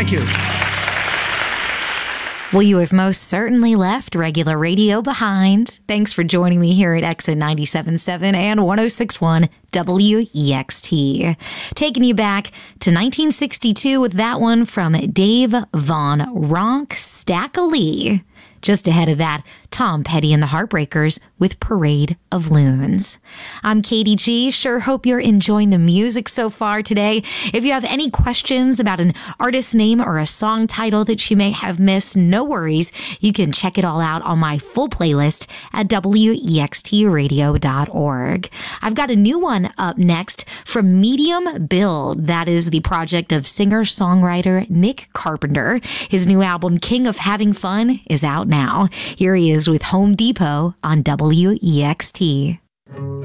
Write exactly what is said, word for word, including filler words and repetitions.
Thank you. Well, you have most certainly left regular radio behind. Thanks for joining me here at Exit ninety-seven point seven and one oh six point one W E X T. Taking you back to nineteen sixty-two with that one from Dave Von Ronk Stackley. Just ahead of that, Tom Petty and the Heartbreakers with Parade of Loons. I'm Katie G. Sure hope you're enjoying the music so far today. If you have any questions about an artist name or a song title that you may have missed, no worries. You can check it all out on my full playlist at W E X T radio dot org. I've got a new one up next from Medium Build. That is the project of singer-songwriter Nick Carpenter. His new album, King of Having Fun, is out now. Here he is with Home Depot on W E X T.